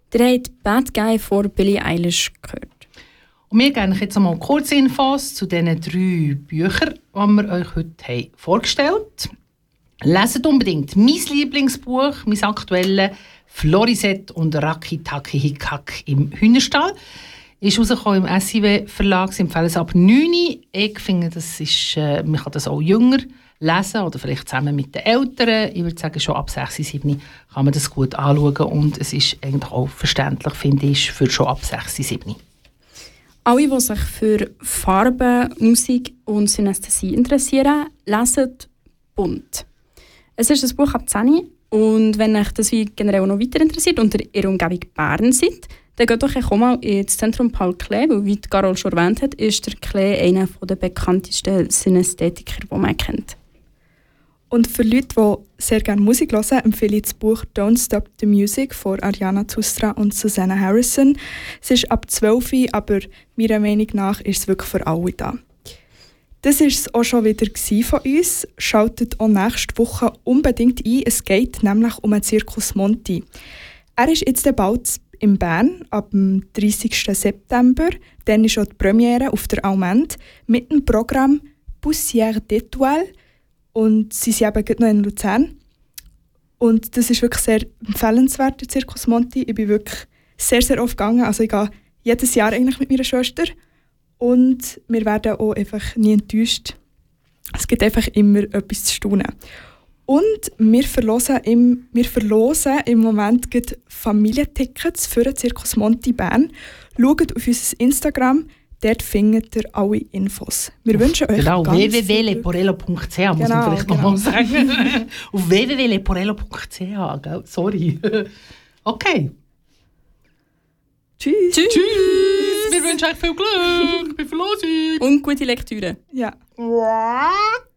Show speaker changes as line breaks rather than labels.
Ihr habt «Bad Guy» von Billie Eilish gehört.
Und wir geben euch jetzt einmal kurze Infos zu diesen 3 Büchern, die wir euch heute vorgestellt haben. Leset unbedingt mein Lieblingsbuch, mein aktuelles «Florisette und Rakitaki Hikak im Hühnerstall». Ist rausgekommen im SIW-Verlag, sie empfehlen es ab 9. Ich finde, das ist, man kann das auch jünger lesen oder vielleicht zusammen mit den Eltern. Ich würde sagen, schon ab 6, 7 kann man das gut anschauen und es ist eigentlich auch verständlich, finde ich, für schon ab 6, 7.
Alle, die sich für Farben, Musik und Synästhesie interessieren, lesen «Bunt». Es ist ein Buch ab 10 und wenn euch das wie generell noch weiter interessiert und ihr in der Umgebung Bern seid, dann geht doch auch mal ins Zentrum Paul Klee, weil wie Carol schon erwähnt hat, ist der Klee einer der bekanntesten Synästhetiker, die man kennt.
Und für Leute, die sehr gerne Musik hören, empfehle ich das Buch «Don't Stop the Music» von Ariana Tustra und Susanna Harrison. Es ist ab 12, aber meiner Meinung nach ist es wirklich für alle da. Das war es auch schon wieder von uns. Schaltet auch nächste Woche unbedingt ein. Es geht nämlich um den Circus Monti. Er ist jetzt bald in Bern ab dem 30. September. Dann ist auch die Premiere auf der Almend mit dem Programm «Poussière d'Étoiles». Und sie sind eben noch in Luzern. Und das ist wirklich sehr empfehlenswert, der Circus Monti. Ich bin wirklich sehr, sehr oft gegangen. Also ich gehe jedes Jahr eigentlich mit meiner Schwester. Und wir werden auch einfach nie enttäuscht. Es gibt einfach immer etwas zu staunen. Und wir verlosen im Moment Familientickets für den Circus Monti Bern. Schaut auf unser Instagram, dort findet ihr alle Infos. Wir wünschen euch
genau,
ganz
www.leporello.ch muss man vielleicht nochmal sagen. Auf www.leporello.ch, sorry. Okay.
Tschüss.
Tschüss. Wir wünschen euch viel Glück bei Verlosung.
Und gute Lektüre.
Ja.